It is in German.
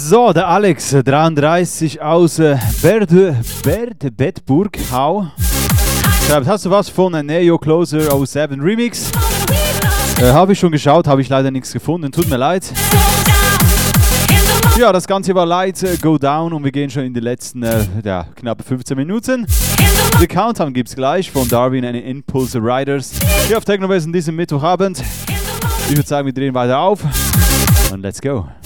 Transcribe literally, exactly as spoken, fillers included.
So, der Alex, dreiunddreißig aus äh, Berde, Berde, Bedburg, Hau. Schreibt, hast du was von Neo Closer null sieben Remix? Äh, habe ich schon geschaut, habe ich leider nichts gefunden, tut mir leid. Ja, das Ganze war Light äh, Go Down und wir gehen schon in die letzten äh, ja, knappe fünfzehn Minuten. The Countdown gibt es gleich von Darwin and Impulse Riders hier auf Technobase an diesem Mittwochabend. Ich würde sagen, wir drehen weiter auf und let's go.